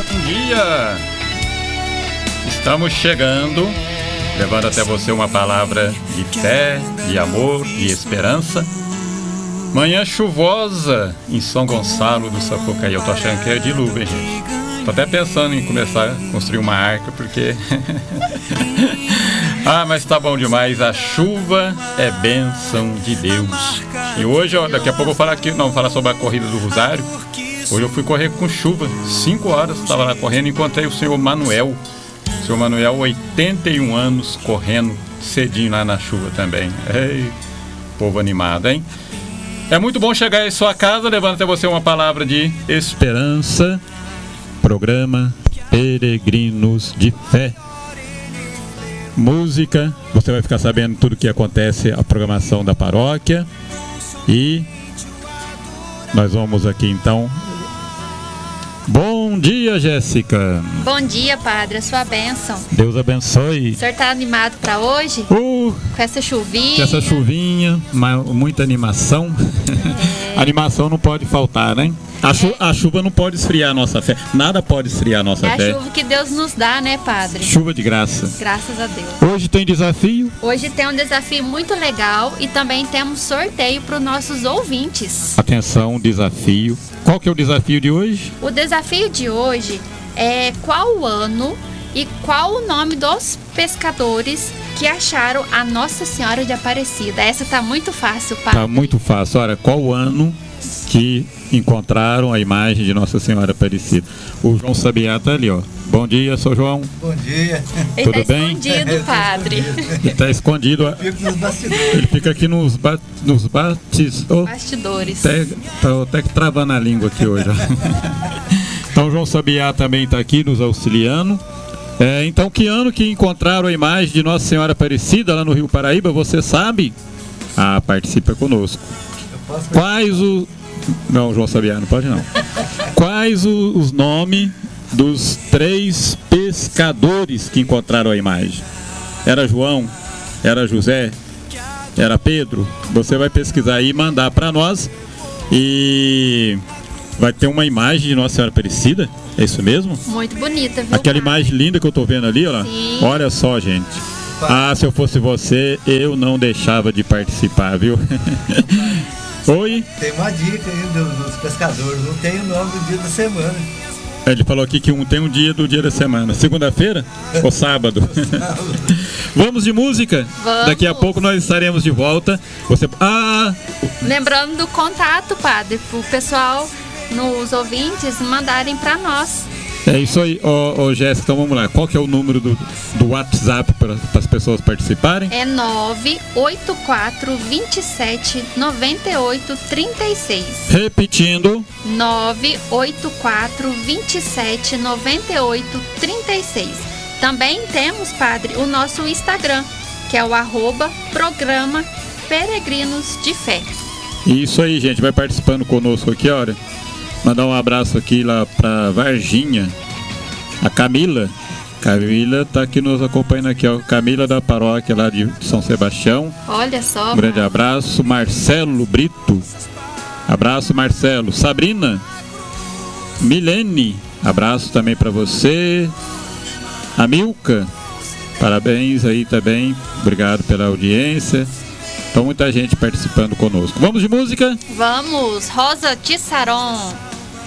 Bom dia! Estamos chegando, levando até você uma palavra de fé, de amor, de esperança. Manhã chuvosa em São Gonçalo do Sapucaí. Eu tô achando que é dilúvio, hein, gente? Tô até pensando em começar a construir uma arca, porque... mas tá bom demais. A chuva é bênção de Deus. E hoje, daqui a pouco eu vou falar sobre a corrida do Rosário. Hoje eu fui correr com chuva, 5 horas, estava lá correndo e encontrei o senhor Manuel. O senhor Manuel, 81 anos, correndo cedinho lá na chuva também. Ei, povo animado, hein? É muito bom chegar em sua casa, levando até você uma palavra de esperança. Programa Peregrinos de Fé. Música, você vai ficar sabendo tudo o que acontece, a programação da paróquia. E nós vamos aqui então. Bom dia, Jéssica. Bom dia, padre, a sua bênção. Deus abençoe. O senhor está animado para hoje? Com essa chuvinha. Com essa chuvinha, muita animação. A animação não pode faltar, né? A chuva não pode esfriar a nossa fé. Nada pode esfriar a nossa fé. É a chuva que Deus nos dá, né, padre? Chuva de graça. Graças a Deus. Hoje tem desafio? Hoje tem um desafio muito legal e também temos sorteio para os nossos ouvintes. Atenção, desafio. Qual que é o desafio de hoje? O desafio de hoje é qual o ano e qual o nome dos pescadores que acharam a Nossa Senhora de Aparecida. Essa tá muito fácil, padre. Tá muito fácil. Olha, qual o ano que encontraram a imagem de Nossa Senhora Aparecida? O João Sabiá tá ali, ó. Bom dia, sou João. Bom dia. Ele Tudo bem? Escondido, padre. Ele tá escondido. Eu fico nos bastidores. Ele fica aqui nos Bastidores. Tá até que travando a língua aqui hoje. Então, o João Sabiá também tá aqui nos auxiliando. Então, que ano que encontraram a imagem de Nossa Senhora Aparecida lá no Rio Paraíba, você sabe? Participa conosco. Quais o... Não, João Sabiá, não pode não. Quais os nomes dos 3 pescadores que encontraram a imagem? Era João? Era José? Era Pedro? Você vai pesquisar aí e mandar para nós. E vai ter uma imagem de Nossa Senhora Aparecida? É isso mesmo? Muito bonita, viu? Aquela imagem linda que eu tô vendo ali, ó. Sim. Olha só, gente. Se eu fosse você, eu não deixava de participar, viu? Oi? Tem uma dica aí dos pescadores, não tem o nome do dia da semana. Ele falou aqui que tem um dia do dia da semana. Segunda-feira ou sábado? Vamos de música? Vamos. Daqui a pouco nós estaremos de volta. Lembrando do contato, padre, pro pessoal, nos ouvintes, mandarem para nós. É isso aí, Jéssica, então vamos lá. Qual que é o número do WhatsApp para as pessoas participarem? É 984 27 98 36. Repetindo. 984 27 98 36. Também temos, padre, o nosso Instagram, que é o @programa Peregrinos de Fé. Isso aí, gente, vai participando conosco aqui, olha. Mandar um abraço aqui lá pra Varginha. A Camila tá aqui nos acompanhando aqui, ó. Camila da paróquia lá de São Sebastião. Olha só. Um grande abraço. Marcelo Brito. Abraço, Marcelo. Sabrina. Milene. Abraço também pra você. A Milka. Parabéns aí também. Obrigado pela audiência. Então, muita gente participando conosco. Vamos de música? Vamos, Rosa Tissaron.